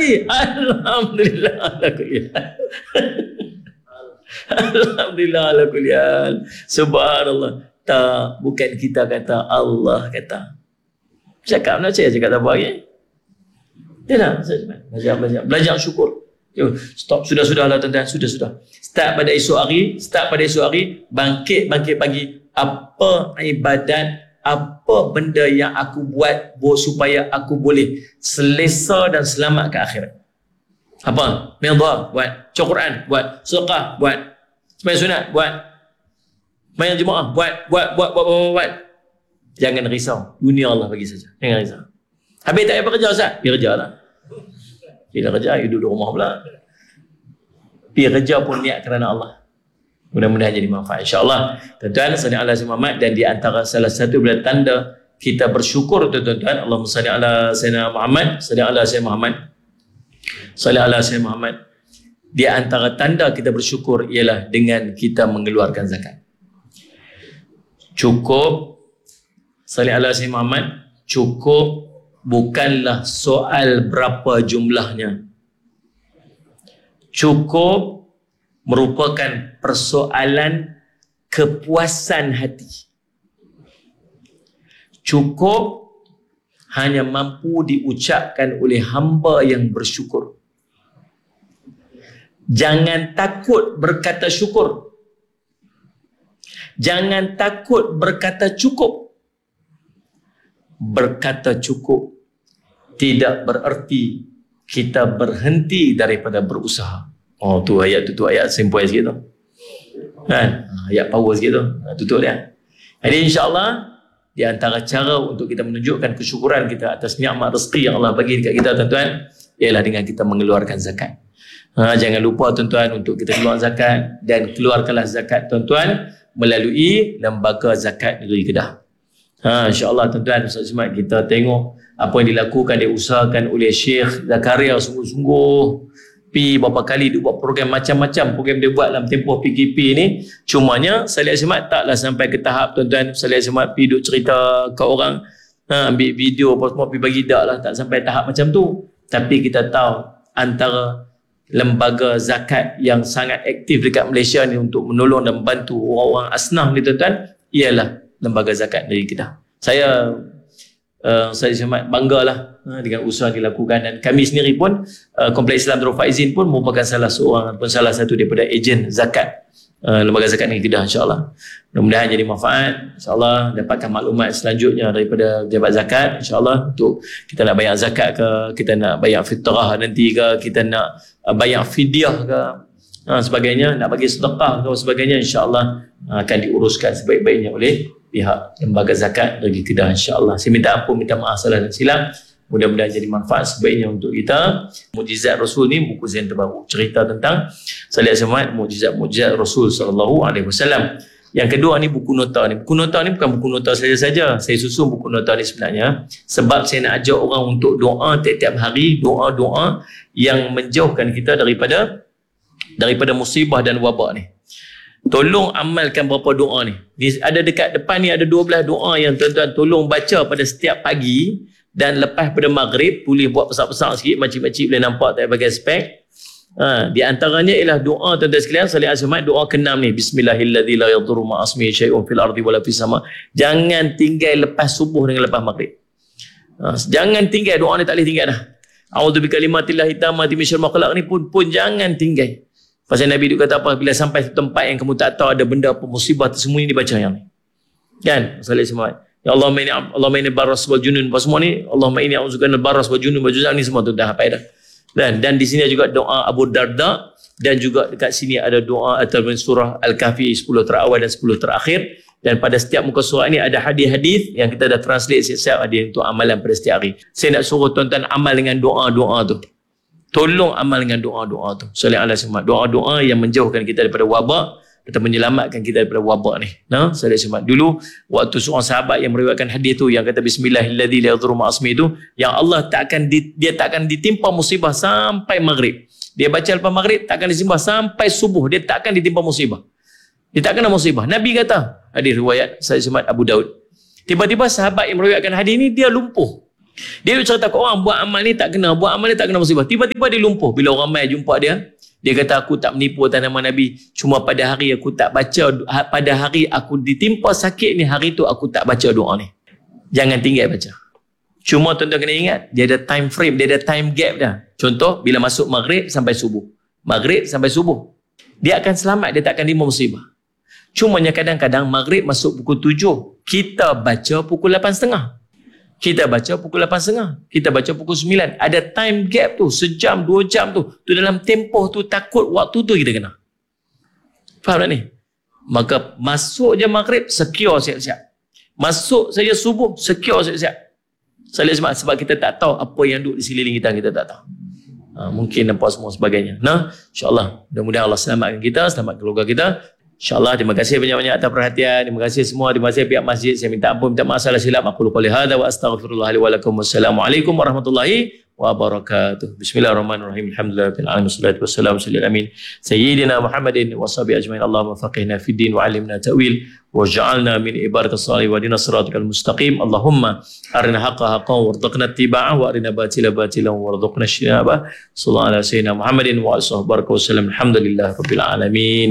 lagi. Alhamdulillah ala kulli hal. Alhamdulillah ala kulli hal. Subhanallah. Tak, bukan kita kata, Allah kata. Cakap nak saya cakap tak apa lagi. Ya tak? Belajar syukur. Stop, sudah-sudahlah tuan-tuan, sudah. Start pada esok hari, bangkit pagi. Apa ibadat, apa benda yang aku buat supaya aku boleh selesa dan selamat ke akhirat. Apa? Midhar, buat. Baca Quran, buat. Sedekah, buat. Sembahyang sunat, buat. Sembahyang Jumaat, buat. Jangan risau. Dunia Allah bagi saja. Jangan risau. Habis tak payah bekerja, Ustaz? Pergi kerja lah. Bila kerja, you duduk rumah pula. Pergi kerja pun niat kerana Allah. Mudah-mudahan jadi manfaat. InsyaAllah. Tuan-tuan, salli ala Muhammad, dan di antara salah satu bila tanda kita bersyukur, tuan-tuan, Allahumma salli ala Sayyidina Muhammad, salli ala Sayyidina Muhammad, salli ala Sayyidina Muhammad. Di antara tanda kita bersyukur ialah dengan kita mengeluarkan zakat. Cukup, salli ala Sayyidina Muhammad, cukup bukanlah soal berapa jumlahnya. Cukup merupakan persoalan kepuasan hati. Cukup hanya mampu diucapkan oleh hamba yang bersyukur. Jangan takut berkata syukur. Jangan takut berkata cukup. Berkata cukup tidak bererti kita berhenti daripada berusaha. Oh, tu ayat simple sikit tu. Kan? Ayat power sikit tu. Tutup dia. Jadi insya-Allah di antara cara untuk kita menunjukkan kesyukuran kita atas nikmat rezeki yang Allah bagi dekat kita, tuan-tuan, ialah dengan kita mengeluarkan zakat. Jangan lupa, tuan-tuan, untuk kita keluar zakat, dan keluarkanlah zakat, tuan-tuan, melalui lembaga zakat negeri Kedah. InsyaAllah, tuan-tuan, Ustaz Ismail, kita tengok apa yang dilakukan, diusahakan oleh Syekh Zakaria sungguh-sungguh. Pi berapa kali dia buat program, macam-macam program dia buat dalam tempoh PKP ni. Cumanya Salih Azmat taklah sampai ke tahap, tuan-tuan, Salih Azmat pi duk cerita ke orang, ambil video apa semua, pi bagi dak lah, tak sampai tahap macam tu. Tapi kita tahu antara lembaga zakat yang sangat aktif dekat Malaysia ni untuk menolong dan membantu orang-orang asnaf ni, tuan-tuan, ialah lembaga zakat dari Kedah. Saya sangat banggalah dengan usaha yang dilakukan, dan kami sendiri pun Kompleks Islam Darul Faizin pun merupakan salah satu daripada ejen zakat lembaga zakat negeri Kedah, insya-Allah. Mudah-mudahan jadi manfaat, insya-Allah dapatkan maklumat selanjutnya daripada pejabat zakat, insya-Allah, untuk kita nak bayar zakat ke, kita nak bayar fitrah nanti ke, kita nak bayar fidyah ke, sebagainya, nak bagi sedekah ke sebagainya, insya-Allah akan diuruskan sebaik-baiknya oleh pihak lembaga zakat negeri Kedah, insya-Allah. Saya minta ampun, minta maaf salah dan silap. Mudah-mudahan jadi manfaat sebaiknya untuk kita. Mukjizat Rasul ni buku Zain terbaru, cerita tentang Salih Azmat, mukjizat Rasul sallallahu alaihi wasallam. Yang kedua ni buku nota ni. Buku nota ni bukan buku nota saja-saja. Saya susun buku nota ni sebenarnya sebab saya nak ajak orang untuk doa tiap-tiap hari, doa-doa yang menjauhkan kita daripada musibah dan wabak ni. Tolong amalkan berapa doa ni. Ada dekat depan ni ada 12 doa yang tuan-tuan tolong baca pada setiap pagi, dan lepas pada maghrib boleh buat besar-besar sikit, makcik-makcik boleh nampak tak pakai spek. Di antaranya ialah doa, tuan-tuan sekalian, Salih Azmat, doa ke-6 ni, Bismillahilladzi la yadurru ma asmihi syai'un fil ardi wala fis sama. Jangan tinggal lepas subuh dengan lepas maghrib. Jangan tinggal, doa ni tak boleh tinggal dah. A'udzu bikalimatillahi tammati min syarri ma khalaq ni pun jangan tinggal. Pasal Nabi dia kata apa, bila sampai tempat yang kamu tak tahu ada benda apa, musibah tersembunyi, dibaca yang ni. Kan? Salih Azmat. Ya Allahumma inni baras wal junun, apa semua ni, Allahumma inni a'udzubika minal baras wal junun wal juzam ni semua tu dah hafal dah. Dan di sini juga doa Abu Darda, dan juga dekat sini ada doa atau surah Al-Kahfi 10 terawal dan 10 terakhir, dan pada setiap muka surah ini ada hadis-hadis yang kita dah translate siap-siap ada untuk amalan pada setiap hari. Saya nak suruh tuan-tuan amal dengan doa-doa tu. Tolong amal dengan doa-doa tu. Salih ala Muhammad. Doa-doa yang menjauhkan kita daripada wabak atau menyelamatkan kita daripada wabak ni. Salih Muhammad. Dulu waktu seorang sahabat yang meriwayatkan hadis tu yang kata Bismillahilladzi la yadurru ma asmihi tu, yang Allah dia takkan ditimpa musibah sampai maghrib. Dia baca lepas maghrib takkan ditimpa sampai subuh, dia takkan ditimpa musibah. Dia tak kena musibah. Nabi kata, hadis riwayat Salih Muhammad Abu Daud. Tiba-tiba sahabat yang meriwayatkan hadis ni dia lumpuh. Dia cerita kat orang, buat amal ni tak kena, buat amal ni tak kena musibah. Tiba-tiba dia lumpuh. Bila orang ramai jumpa dia, dia kata, aku tak menipu atas nama Nabi. Cuma pada hari aku tak baca, pada hari aku ditimpa sakit ni, hari tu aku tak baca doa ni. Jangan tinggal baca. Cuma tuan-tuan kena ingat, dia ada time frame, dia ada time gap dah. Contoh, bila masuk maghrib sampai subuh. Maghrib sampai subuh. Dia akan selamat, dia tak akan timpa musibah. Cumanya kadang-kadang maghrib masuk pukul 7. Kita baca pukul 8.30. Kita baca pukul 8.30. Kita baca pukul 9. Ada time gap tu, sejam, 2 jam tu. Tu dalam tempoh tu, takut waktu tu kita kena. Faham tak ni? Maka masuk je maghrib, secure siap-siap. Masuk saja subuh, secure siap-siap. Sebab kita tak tahu apa yang duduk di sekeliling kita tak tahu. Mungkin apa semua sebagainya. Nah, insyaAllah. Mudah-mudahan Allah selamatkan kita, selamatkan keluarga kita. InsyaAllah, terima kasih banyak-banyak atas perhatian. Terima kasih semua. Terima kasih pihak masjid. Saya minta ampun, minta maaf salah silap. Aku lupa lihada wa astaghfirullah li wa lakum. Wassalamualaikum warahmatullahi wabarakatuh. Bismillahirrahmanirrahim. Alhamdulillahirabbil alamin. Wassalatu wassalamu ala amin. Sayyidina Muhammadin wa sahbihi ajmain. Allahumma faqihna fid din wa 'allimna ta'wil waj'alna min ibadatis salihin wa hadina siratal mustaqim. Allahumma arina haqqan haqqan warzuqna ittiba'ahu wa arina batila batilan warzuqna ijtinabah. Sallallahu alaihi wasallam Muhammadin wa alihi wasallam. Alhamdulillahirabbil alamin.